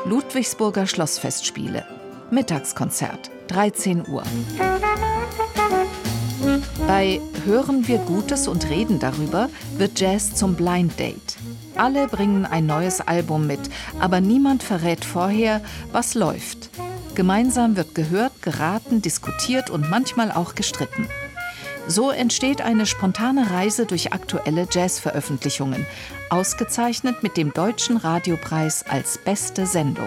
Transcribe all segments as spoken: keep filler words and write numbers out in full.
Ludwigsburger Schlossfestspiele. Mittagskonzert, dreizehn Uhr. Bei Hören wir Gutes und reden darüber wird Jazz zum Blind Date. Alle bringen ein neues Album mit, aber niemand verrät vorher, was läuft. Gemeinsam wird gehört, geraten, diskutiert und manchmal auch gestritten. So entsteht eine spontane Reise durch aktuelle Jazz-Veröffentlichungen, ausgezeichnet mit dem Deutschen Radiopreis als beste Sendung.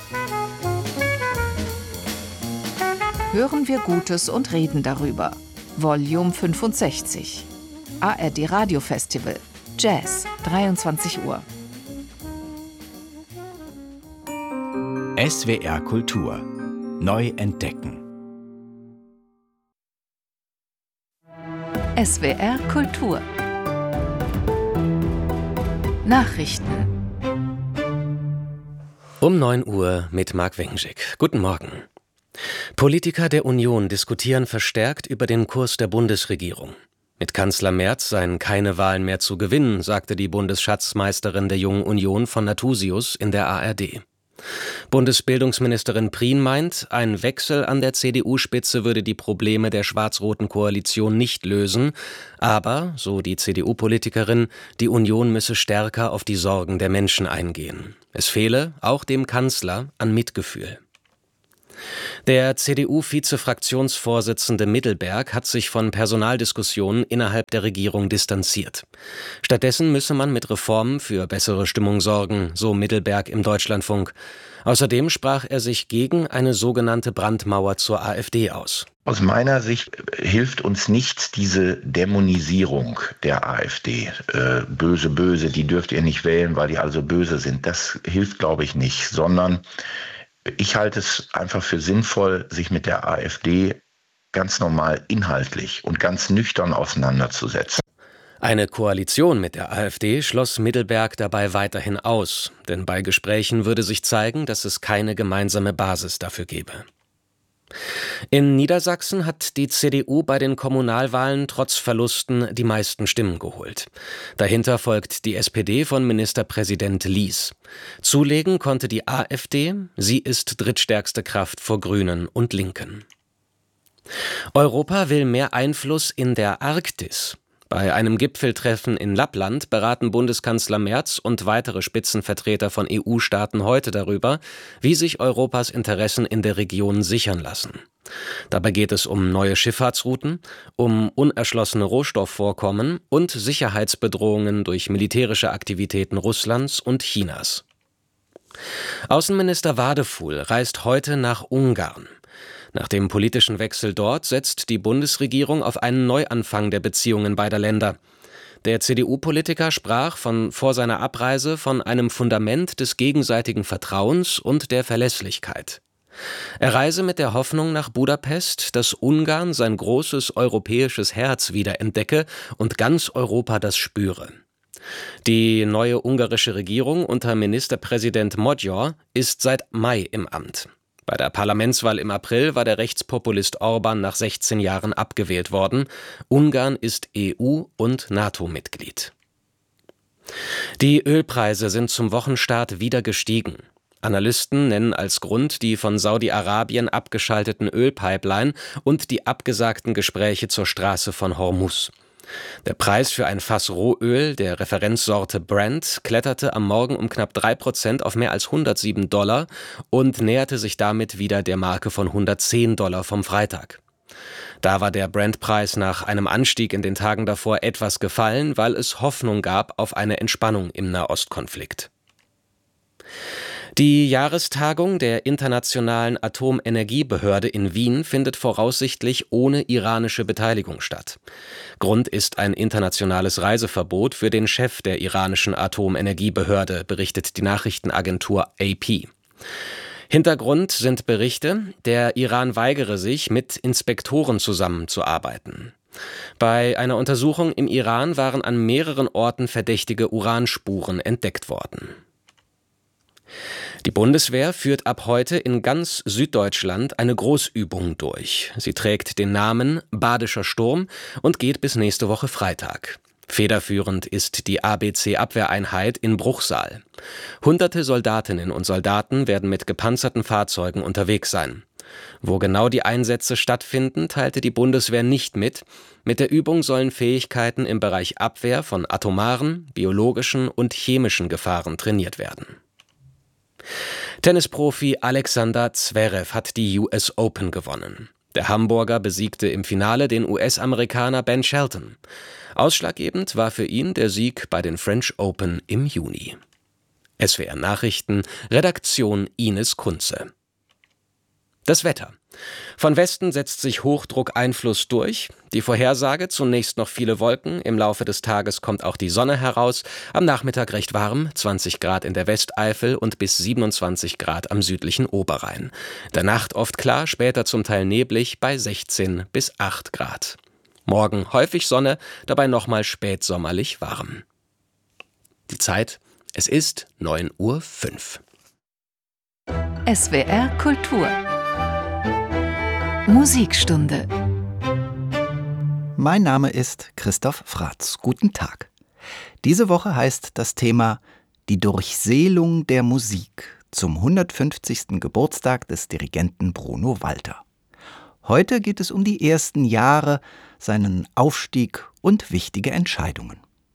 Hören wir Gutes und reden darüber. Volume fünfundsechzig. A R D Radio Festival. Jazz, dreiundzwanzig Uhr. S W R Kultur. Neu entdecken. S W R Kultur. Nachrichten. Um neun Uhr mit Marc Wengisch. Guten Morgen. Politiker der Union diskutieren verstärkt über den Kurs der Bundesregierung. Mit Kanzler Merz seien keine Wahlen mehr zu gewinnen, sagte die Bundesschatzmeisterin der Jungen Union von Nathusius in der A R D. Bundesbildungsministerin Prien meint, ein Wechsel an der C D U-Spitze würde die Probleme der schwarz-roten Koalition nicht lösen, aber, so die C D U-Politikerin, die Union müsse stärker auf die Sorgen der Menschen eingehen. Es fehle, auch dem Kanzler, an Mitgefühl. Der C D U-Vize-Fraktionsvorsitzende Mittelberg hat sich von Personaldiskussionen innerhalb der Regierung distanziert. Stattdessen müsse man mit Reformen für bessere Stimmung sorgen, so Mittelberg im Deutschlandfunk. Außerdem sprach er sich gegen eine sogenannte Brandmauer zur AfD aus. Aus meiner Sicht hilft uns nichts diese Dämonisierung der AfD. Äh, böse, böse, die dürft ihr nicht wählen, weil die also böse sind. Das hilft, glaube ich, nicht, sondern ich halte es einfach für sinnvoll, sich mit der AfD ganz normal inhaltlich und ganz nüchtern auseinanderzusetzen. Eine Koalition mit der AfD schloss Mittelberg dabei weiterhin aus, denn bei Gesprächen würde sich zeigen, dass es keine gemeinsame Basis dafür gebe. In Niedersachsen hat die C D U bei den Kommunalwahlen trotz Verlusten die meisten Stimmen geholt. Dahinter folgt die S P D von Ministerpräsident Lies. Zulegen konnte die AfD, sie ist drittstärkste Kraft vor Grünen und Linken. Europa will mehr Einfluss in der Arktis. Bei einem Gipfeltreffen in Lappland beraten Bundeskanzler Merz und weitere Spitzenvertreter von E U-Staaten heute darüber, wie sich Europas Interessen in der Region sichern lassen. Dabei geht es um neue Schifffahrtsrouten, um unerschlossene Rohstoffvorkommen und Sicherheitsbedrohungen durch militärische Aktivitäten Russlands und Chinas. Außenminister Wadefuhl reist heute nach Ungarn. Nach dem politischen Wechsel dort setzt die Bundesregierung auf einen Neuanfang der Beziehungen beider Länder. Der C D U-Politiker sprach von, vor seiner Abreise von einem Fundament des gegenseitigen Vertrauens und der Verlässlichkeit. Er reise mit der Hoffnung nach Budapest, dass Ungarn sein großes europäisches Herz wieder entdecke und ganz Europa das spüre. Die neue ungarische Regierung unter Ministerpräsident Magyar ist seit Mai im Amt. Bei der Parlamentswahl im April war der Rechtspopulist Orban nach sechzehn Jahren abgewählt worden. Ungarn ist E U- und NATO-Mitglied. Die Ölpreise sind zum Wochenstart wieder gestiegen. Analysten nennen als Grund die von Saudi-Arabien abgeschalteten Ölpipeline und die abgesagten Gespräche zur Straße von Hormuz. Der Preis für ein Fass Rohöl der Referenzsorte Brent kletterte am Morgen um knapp drei Prozent auf mehr als hundertsieben Dollar und näherte sich damit wieder der Marke von hundertzehn Dollar vom Freitag. Da war der Brent-Preis nach einem Anstieg in den Tagen davor etwas gefallen, weil es Hoffnung gab auf eine Entspannung im Nahostkonflikt. Die Jahrestagung der Internationalen Atomenergiebehörde in Wien findet voraussichtlich ohne iranische Beteiligung statt. Grund ist ein internationales Reiseverbot für den Chef der iranischen Atomenergiebehörde, berichtet die Nachrichtenagentur A P. Hintergrund sind Berichte, der Iran weigere sich, mit Inspektoren zusammenzuarbeiten. Bei einer Untersuchung im Iran waren an mehreren Orten verdächtige Uranspuren entdeckt worden. Die Bundeswehr führt ab heute in ganz Süddeutschland eine Großübung durch. Sie trägt den Namen Badischer Sturm und geht bis nächste Woche Freitag. Federführend ist die A B C-Abwehreinheit in Bruchsal. Hunderte Soldatinnen und Soldaten werden mit gepanzerten Fahrzeugen unterwegs sein. Wo genau die Einsätze stattfinden, teilte die Bundeswehr nicht mit. Mit der Übung sollen Fähigkeiten im Bereich Abwehr von atomaren, biologischen und chemischen Gefahren trainiert werden. Tennisprofi Alexander Zverev hat die U S Open gewonnen. Der Hamburger besiegte im Finale den U S-Amerikaner Ben Shelton. Ausschlaggebend war für ihn der Sieg bei den French Open im Juni. S W R Nachrichten, Redaktion Ines Kunze. Das Wetter. Von Westen setzt sich Hochdruckeinfluss durch. Die Vorhersage: zunächst noch viele Wolken. Im Laufe des Tages kommt auch die Sonne heraus. Am Nachmittag recht warm, zwanzig Grad in der Westeifel und bis siebenundzwanzig Grad am südlichen Oberrhein. Der Nacht oft klar, später zum Teil neblig bei sechzehn bis acht Grad. Morgen häufig Sonne, dabei nochmal spätsommerlich warm. Die Zeit: es ist neun Uhr fünf. S W R Kultur Musikstunde. Mein Name ist Christoph Fratz. Guten Tag. Diese Woche heißt das Thema Die Durchseelung der Musik zum hundertfünfzigsten Geburtstag des Dirigenten Bruno Walter. Heute geht es um die ersten Jahre, seinen Aufstieg und wichtige Entscheidungen.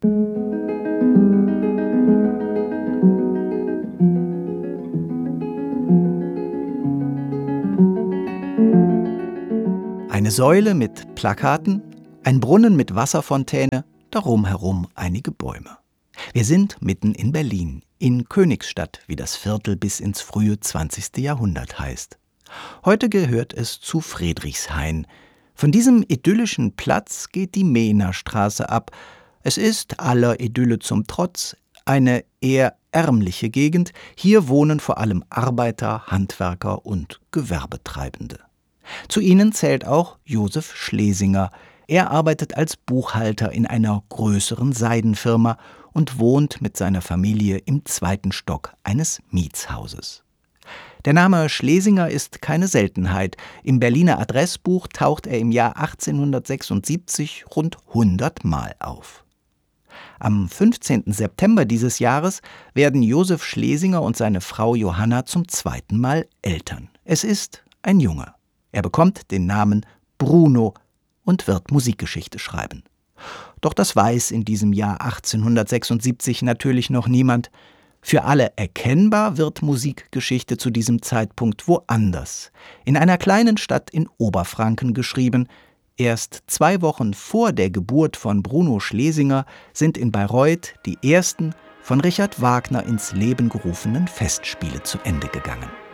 Eine Säule mit Plakaten, ein Brunnen mit Wasserfontäne, darum herum einige Bäume. Wir sind mitten in Berlin, in Königsstadt, wie das Viertel bis ins frühe zwanzigste Jahrhundert heißt. Heute gehört es zu Friedrichshain. Von diesem idyllischen Platz geht die Mehnerstraße ab. Es ist aller Idylle zum Trotz eine eher ärmliche Gegend. Hier wohnen vor allem Arbeiter, Handwerker und Gewerbetreibende. Zu ihnen zählt auch Josef Schlesinger. Er arbeitet als Buchhalter in einer größeren Seidenfirma und wohnt mit seiner Familie im zweiten Stock eines Mietshauses. Der Name Schlesinger ist keine Seltenheit. Im Berliner Adressbuch taucht er im Jahr achtzehnhundertsechsundsiebzig rund hundert Mal auf. Am fünfzehnten September dieses Jahres werden Josef Schlesinger und seine Frau Johanna zum zweiten Mal Eltern. Es ist ein Junge. Er bekommt den Namen Bruno und wird Musikgeschichte schreiben. Doch das weiß in diesem Jahr achtzehnhundertsechsundsiebzig natürlich noch niemand. Für alle erkennbar wird Musikgeschichte zu diesem Zeitpunkt woanders, in einer kleinen Stadt in Oberfranken geschrieben. Erst zwei Wochen vor der Geburt von Bruno Schlesinger sind in Bayreuth die ersten von Richard Wagner ins Leben gerufenen Festspiele zu Ende gegangen.